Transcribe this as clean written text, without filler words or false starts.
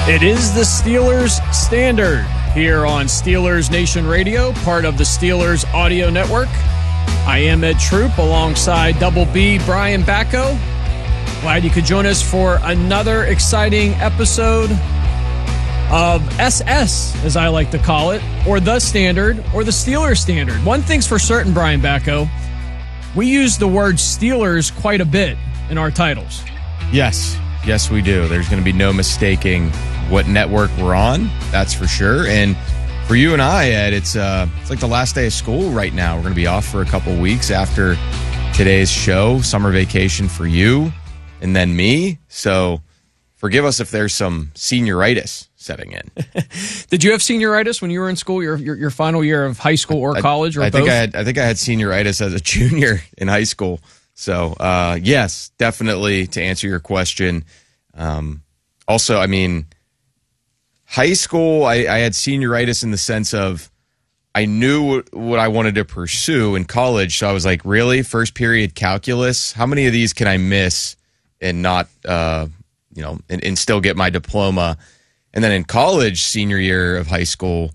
It is the Steelers Standard here on Steelers Nation Radio, part of the Steelers Audio Network. I am Ed Troop alongside Double B Brian Bacco. Glad you could join us for another exciting episode of SS, as I like to call it, or the Standard, or the Steelers Standard. One thing's for certain, Brian Bacco, we use the word Steelers quite a bit in our titles. Yes, we do. There's going to be no mistaking what network we're on, that's for sure. And for you and I, Ed, it's like the last day of school right now. We're going to be off for a couple weeks after today's show, summer vacation for you and then me. So forgive us if there's some senioritis setting in. Did you have senioritis when you were in school, your final year of high school or college, or I both? I think I had senioritis as a junior in high school. So, yes, definitely to answer your question. Also, I mean, high school, I had senioritis in the sense of I knew what I wanted to pursue in college. So I was like, really? First period calculus? How many of these can I miss and not, and still get my diploma? And then in college, senior year of high school,